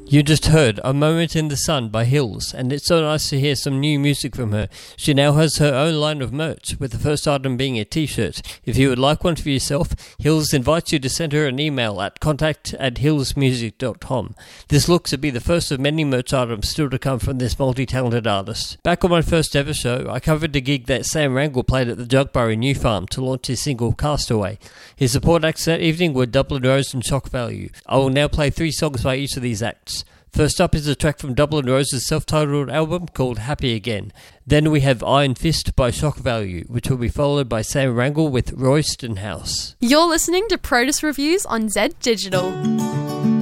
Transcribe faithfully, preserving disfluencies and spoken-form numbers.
You just heard A Moment in the Sun by Hills, and it's so nice to hear some new music from her. She now has her own line of merch, with the first item being a t-shirt. If you would like one for yourself, Hills invites you to send her an email at contact at hillsmusic dot com. This looks to be the first of many merch items still to come from this multi-talented artist. Back on my first ever show, I covered the gig that Sam Wrangle played at the Jugbury New Farm to launch his single Castaway. His support acts that evening were Dublin Rose and Shock Value. I will now play three songs by each of these acts. First up is a track from Dublin Rose's self-titled album called Happy Again. Then we have Iron Fist by Shock Value, which will be followed by Sam Wrangle with Royston House. You're listening to Produce Reviews on Z Digital.